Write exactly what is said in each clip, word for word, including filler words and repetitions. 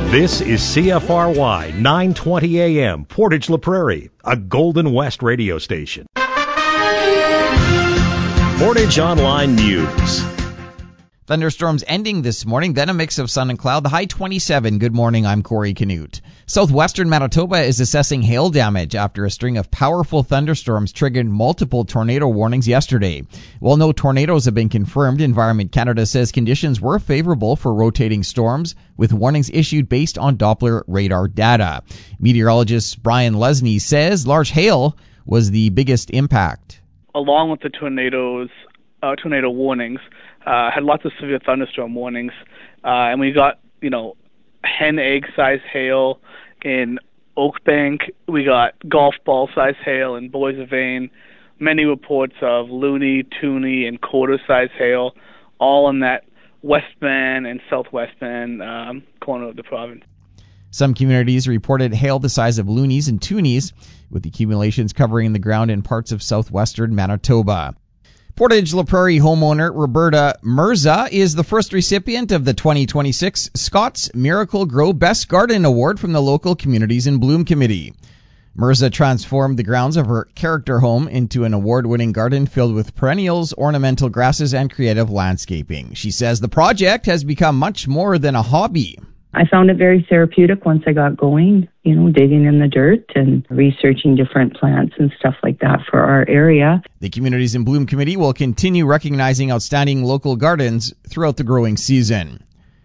This is C F R Y nine twenty A M, Portage La Prairie, a Golden West radio station. Portage Online News. Thunderstorms ending this morning, then a mix of sun and cloud. The high twenty-seven. Good morning, I'm Corey Canute. Southwestern Manitoba is assessing hail damage after a string of powerful thunderstorms triggered multiple tornado warnings yesterday. While no tornadoes have been confirmed, Environment Canada says conditions were favorable for rotating storms, with warnings issued based on Doppler radar data. Meteorologist Brian Lesney says large hail was the biggest impact. Along with the tornadoes, uh, tornado warnings, Uh, had lots of severe thunderstorm warnings, uh, and we got, you know, hen egg size hail in Oakbank. We got golf ball size hail in Boissevain. Many reports of loony, toony, and quarter size hail, all in that Westman and Southwestman um, corner of the province. Some communities reported hail the size of loonies and toonies, with accumulations covering the ground in parts of southwestern Manitoba. Portage La Prairie homeowner Roberta Mirza is the first recipient of the twenty twenty-six Scott's Miracle Grow Best Garden Award from the local Communities in Bloom Committee. Mirza transformed the grounds of her character home into an award-winning garden filled with perennials, ornamental grasses, and creative landscaping. She says the project has become much more than a hobby. I found it very therapeutic once I got going, you know, digging in the dirt and researching different plants and stuff like that for our area. The Communities in Bloom Committee will continue recognizing outstanding local gardens throughout the growing season.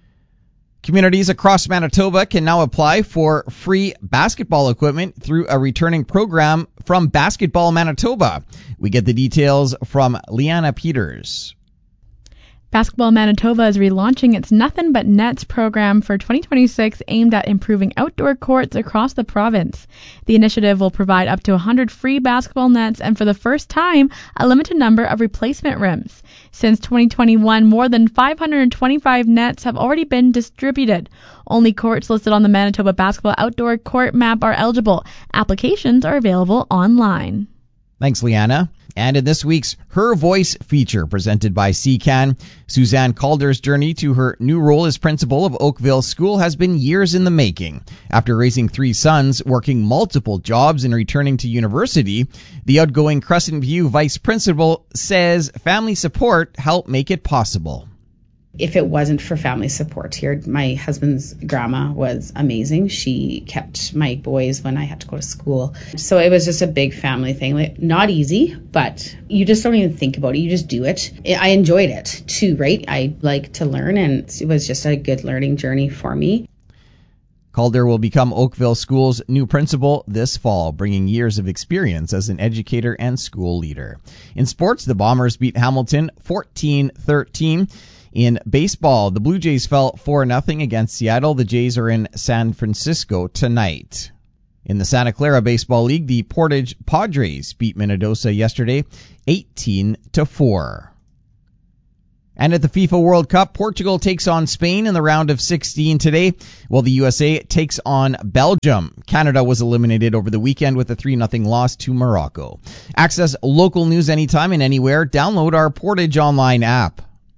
Communities across Manitoba can now apply for free basketball equipment through a returning program from Basketball Manitoba. We get the details from Liana Peters. Basketball Manitoba is relaunching its Nothing But Nets program for twenty twenty-six aimed at improving outdoor courts across the province. The initiative will provide up to one hundred free basketball nets and for the first time, a limited number of replacement rims. Since twenty twenty-one, more than five hundred twenty-five nets have already been distributed. Only courts listed on the Manitoba Basketball Outdoor Court Map are eligible. Applications are available online. Thanks, Liana. And in this week's Her Voice feature presented by C C A N, Suzanne Calder's journey to her new role as principal of Oakville School has been years in the making. After raising three sons, working multiple jobs, and returning to university, the outgoing Crescent View vice principal says family support helped make it possible. If it wasn't for family support here, my husband's grandma was amazing. She kept my boys when I had to go to school. So it was just a big family thing. Like, not easy, but you just don't even think about it. You just do it. I enjoyed it too, right? I like to learn, and it was just a good learning journey for me. Calder will become Oakville School's new principal this fall, bringing years of experience as an educator and school leader. In sports, the Bombers beat Hamilton fourteen thirteen. In baseball, the Blue Jays fell four nothing against Seattle. The Jays are in San Francisco tonight. In the Santa Clara Baseball League, the Portage Padres beat Minnedosa yesterday eighteen to four. And at the FIFA World Cup, Portugal takes on Spain in the round of sixteen today, while the U S A takes on Belgium. Canada was eliminated over the weekend with a three nothing loss to Morocco. Access local news anytime and anywhere. Download our Portage Online app.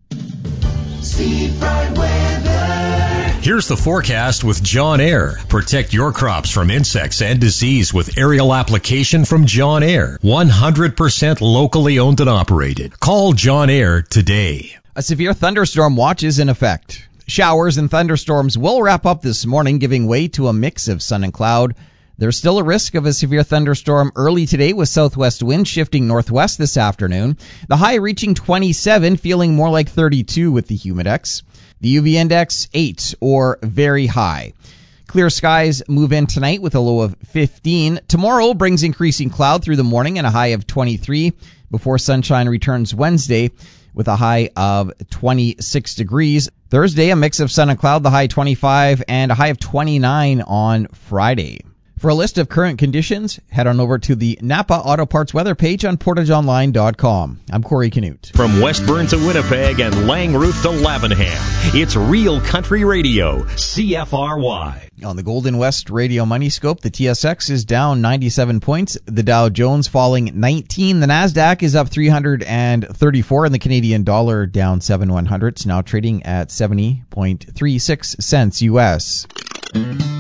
Here's the forecast with John Air. Protect your crops from insects and disease with aerial application from John Air. one hundred percent locally owned and operated. Call John Air today. A severe thunderstorm watch is in effect. Showers and thunderstorms will wrap up this morning, giving way to a mix of sun and cloud. There's still a risk of a severe thunderstorm early today with southwest winds shifting northwest this afternoon. The high reaching twenty-seven, feeling more like thirty-two with the humidex. The U V index, eight or very high. Clear skies move in tonight with a low of fifteen. Tomorrow brings increasing cloud through the morning and a high of twenty-three before sunshine returns Wednesday with a high of twenty-six degrees. Thursday, a mix of sun and cloud, the high twenty-five and a high of twenty-nine on Friday. For a list of current conditions, head on over to the Napa Auto Parts weather page on portage online dot com. I'm Corey Canute. From Westburn to Winnipeg and Langroof to Lavenham, it's Real Country Radio, C F R Y. On the Golden West Radio Money Scope, the T S X is down ninety-seven points, the Dow Jones falling nineteen, the NASDAQ is up three hundred thirty-four, and the Canadian dollar down seven one hundredths, now trading at seventy point three six cents U S.